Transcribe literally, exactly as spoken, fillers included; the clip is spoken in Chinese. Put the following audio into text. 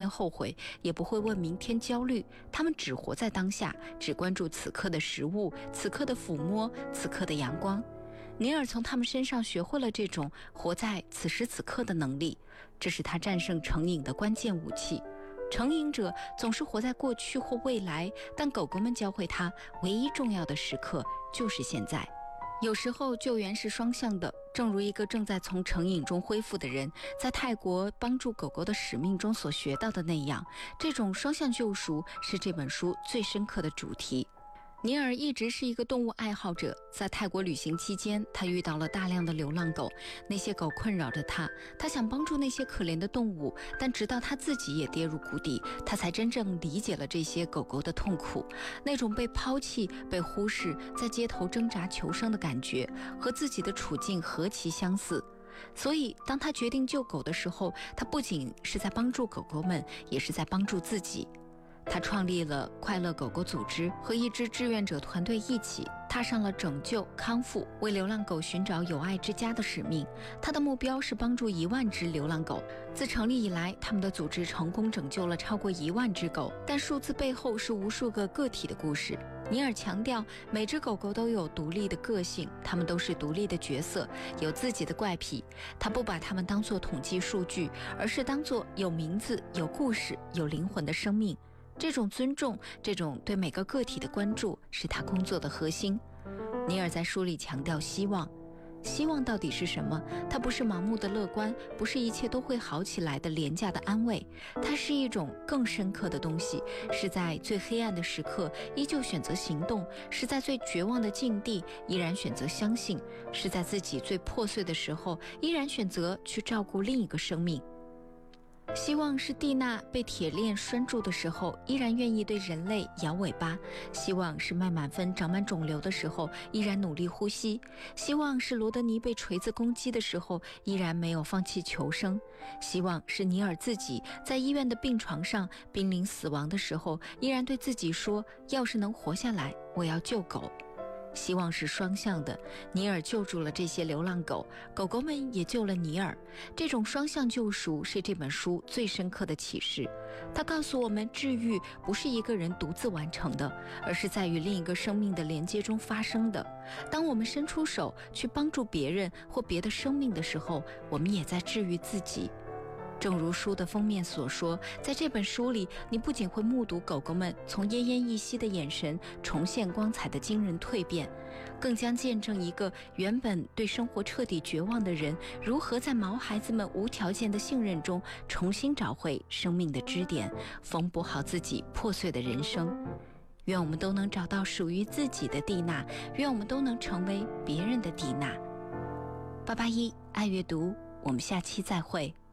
后悔，也不会为明天焦虑，他们只活在当下，只关注此刻的食物，此刻的抚摸，此刻的阳光。尼尔从他们身上学会了这种活在此时此刻的能力，这是他战胜成瘾的关键武器。成瘾者总是活在过去或未来，但狗狗们教会他，唯一重要的时刻就是现在。有时候救援是双向的，正如一个正在从成瘾中恢复的人在泰国帮助狗狗的使命中所学到的那样，这种双向救赎是这本书最深刻的主题。尼尔一直是一个动物爱好者，在泰国旅行期间，他遇到了大量的流浪狗，那些狗困扰着他，他想帮助那些可怜的动物，但直到他自己也跌入谷底，他才真正理解了这些狗狗的痛苦，那种被抛弃、被忽视，在街头挣扎求生的感觉，和自己的处境何其相似。所以当他决定救狗的时候，他不仅是在帮助狗狗们，也是在帮助自己。他创立了快乐狗狗组织，和一支志愿者团队一起踏上了拯救、康复、为流浪狗寻找有爱之家的使命。他的目标是帮助一万只流浪狗。自成立以来，他们的组织成功拯救了超过一万只狗，但数字背后是无数个个体的故事。尼尔强调，每只狗狗都有独立的个性，它们都是独立的角色，有自己的怪癖。他不把它们当作统计数据，而是当作有名字、有故事、有灵魂的生命。这种尊重，这种对每个个体的关注，是他工作的核心。尼尔在书里强调希望，希望到底是什么？它不是盲目的乐观，不是一切都会好起来的廉价的安慰，它是一种更深刻的东西，是在最黑暗的时刻依旧选择行动，是在最绝望的境地依然选择相信，是在自己最破碎的时候依然选择去照顾另一个生命。希望是蒂娜被铁链拴住的时候依然愿意对人类摇尾巴，希望是麦满芬长满肿瘤的时候依然努力呼吸，希望是罗德尼被锤子攻击的时候依然没有放弃求生，希望是尼尔自己在医院的病床上濒临死亡的时候依然对自己说，要是能活下来，我要救狗。希望是双向的，尼尔救助了这些流浪狗，狗狗们也救了尼尔。这种双向救赎是这本书最深刻的启示。它告诉我们，治愈不是一个人独自完成的，而是在与另一个生命的连接中发生的。当我们伸出手去帮助别人或别的生命的时候，我们也在治愈自己。正如书的封面所说，在这本书里，你不仅会目睹狗狗们从奄奄一息的眼神重现光彩的惊人蜕变，更将见证一个原本对生活彻底绝望的人，如何在毛孩子们无条件的信任中重新找回生命的支点，缝补好自己破碎的人生。愿我们都能找到属于自己的蒂娜，愿我们都能成为别人的蒂娜。八八一爱阅读，我们下期再会。